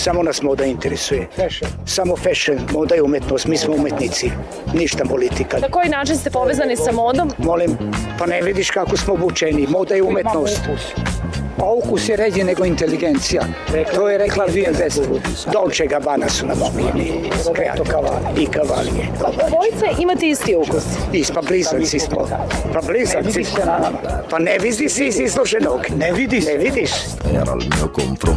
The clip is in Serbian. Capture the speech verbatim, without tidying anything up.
Samo nas moda interesuje. Samo fashion, moda je umetnost, mi smo umetnici, ništa politika. Na koji način ste povezani sa modom? Molim, pa ne vidiš kako smo obučeni, moda je umetnost. A ukus je ređi nego inteligencija. To je rekla Vivienne Westwood. Dolce Gabbana su nam omiljeni. I Cavalli. Obojice imate isti ukus. Is, pa blizanci smo. Pa blizanci smo. Pa ne vidi si iz izloženog. Ne vidi se. Ne vidiš. Era il mio confronto.